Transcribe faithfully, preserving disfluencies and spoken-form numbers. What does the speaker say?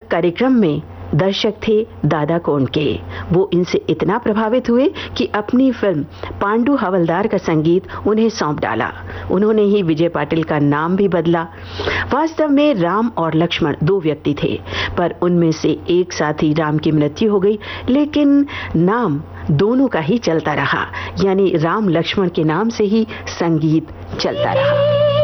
कार्यक्रम में दर्शक थे दादा कोंडके। वो इनसे इतना प्रभावित हुए कि अपनी फिल्म पांडु हवलदार का संगीत उन्हें सौंप डाला। उन्होंने ही विजय पाटिल का नाम भी बदला। वास्तव में राम और लक्ष्मण दो व्यक्ति थे, पर उनमें से एक साथी राम की मृत्यु हो गई, लेकिन नाम दोनों का ही चलता रहा, यानी राम लक्ष्मण के नाम से ही संगीत चलता रहा।